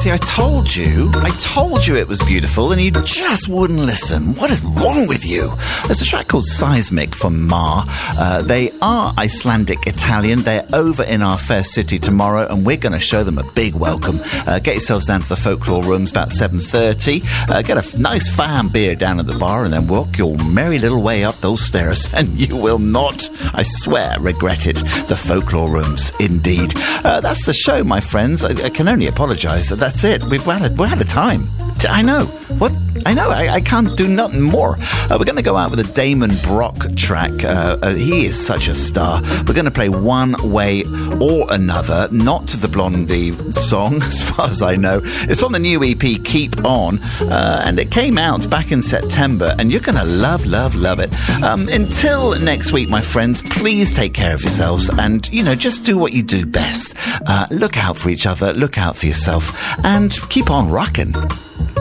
See, I told you it was beautiful, and you just wouldn't listen. What is wrong with you? There's a track called Seismic from Ma. They are Icelandic Italian. They're over in our fair city tomorrow, and we're going to show them a big welcome. Get yourselves down to the Folklore Rooms about 7:30. Get a nice fine beer down at the bar, and then walk your merry little way up those stairs, and you will not, I swear, regret it. The Folklore Rooms, indeed. That's the show, my friends. I can only apologise. That's it. We're out of time. I know. What? I know. I can't do nothing more. We're going to go out with a Damon Brock track. He is such a star. We're going to play One Way or Another, not the Blondie song, as far as I know. It's from the new EP, Keep On, and it came out back in September, and you're going to love it. Until next week, my friends, please take care of yourselves, and, just do what you do best. Look out for each other, look out for yourself, and keep on rocking.